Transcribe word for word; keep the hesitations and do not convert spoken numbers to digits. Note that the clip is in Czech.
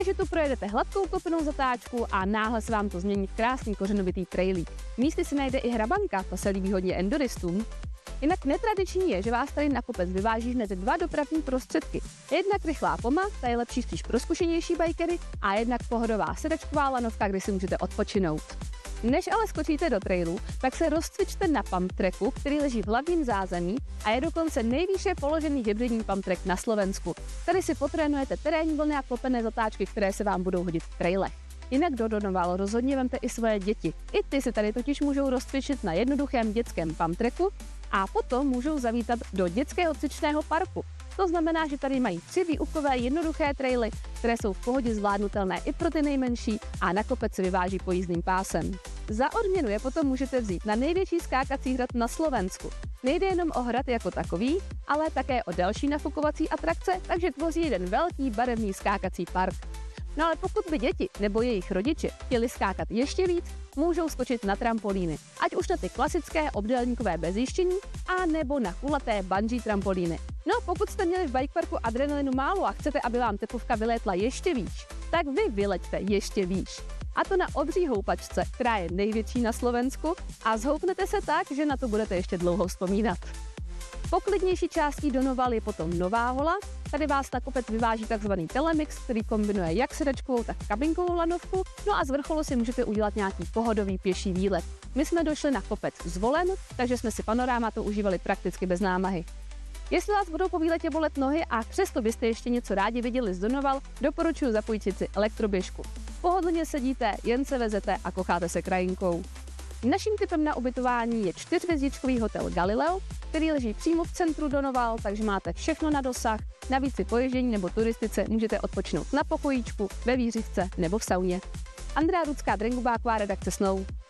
Takže tu projedete hladkou kopenou zatáčku a náhle se vám to změní v krásný kořenovitý trailík. Místy si najde i hrabanka, to se líbí hodně enduristům. Jinak netradiční je, že vás tady na kopec vyváží hned dva dopravní prostředky. Jednak rychlá Poma, ta je lepší spíš pro zkušenější bikery, a jednak pohodová sedačková lanovka, kde si můžete odpočinout. Než ale skočíte do trailu, tak se rozcvičte na pump tracku, který leží v hlavním zázemí a je dokonce nejvýše položený hybridní pump track na Slovensku. Tady si potrénujete terénní vlny a klopené zatáčky, které se vám budou hodit v trailech. Jinak do Donoval rozhodně vemte i svoje děti. I ty si tady totiž můžou rozcvičit na jednoduchém dětském pump tracku a potom můžou zavítat do dětského cvičného parku. To znamená, že tady mají tři výukové jednoduché traily, které jsou v pohodě zvládnutelné i pro ty nejmenší a na kopec se vyváží pojízdným pásem. Za odměnu je potom můžete vzít na největší skákací hrad na Slovensku. Nejde jenom o hrad jako takový, ale také o další nafukovací atrakce, takže tvoří jeden velký barevný skákací park. No ale pokud by děti nebo jejich rodiče chtěli skákat ještě víc, můžou skočit na trampolíny, ať už na ty klasické obdélníkové bezjištění, a nebo na kulaté bungee trampolíny. No pokud jste měli v bikeparku adrenalinu málo a chcete, aby vám tepovka vylétla ještě výš, tak vy vyleďte ještě výš. A to na obří houpačce, která je největší na Slovensku, a zhoupnete se tak, že na to budete ještě dlouho vzpomínat. Poklidnější částí Donoval je potom Nová Hola. Tady vás na kopec vyváží tzv. Telemix, který kombinuje jak sedačkovou, tak kabinkovou lanovku. No a z vrcholu si můžete udělat nějaký pohodový pěší výlet. My jsme došli na kopec Zvolen, takže jsme si panorámatu užívali prakticky bez námahy. Jestli vás budou po výletě bolet nohy a přesto byste ještě něco rádi viděli z Donoval, doporučuji zapojit si elektroběžku. Pohodlně sedíte, jen se vezete a kocháte se krajinkou. Naším typem na ubytování je čtyřhvězdičkový hotel Galileo, který leží přímo v centru Donoval, takže máte všechno na dosah. Navíc si po ježdění nebo turistice můžete odpočinout na pokojíčku, ve vířivce nebo v sauně. Andrea Rudská, Drengubáková, redakce Snow.